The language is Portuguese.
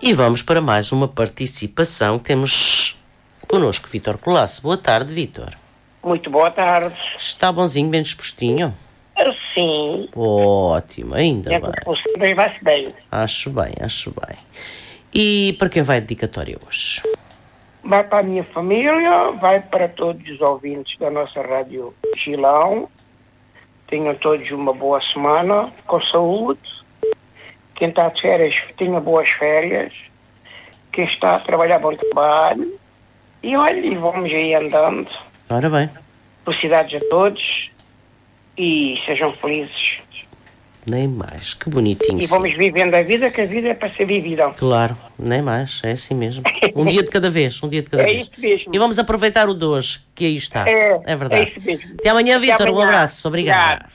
E vamos para mais uma participação. Temos connosco Vítor Colasso. Boa tarde, Vítor. Muito boa tarde. Está bonzinho, bem dispostinho? Sim. Ótimo, ainda bem. Bem, vai-se bem. Acho bem. E para quem vai a dedicatória hoje? Vai para a minha família, vai para todos os ouvintes da nossa Rádio Gilão. Tenham todos uma boa semana, com saúde. Quem está de férias, tenha boas férias. Quem está a trabalhar, bom trabalho. E olha, vamos aí andando. Ora bem. Felicidades a todos e sejam felizes. Nem mais, que bonitinho. E vamos vivendo a vida, que a vida é para ser vivida. Claro, nem mais, é assim mesmo. Um dia de cada vez, É isso mesmo. E vamos aproveitar o de hoje, que aí está. É verdade. É isso mesmo. Até amanhã, Vítor, um abraço, obrigado.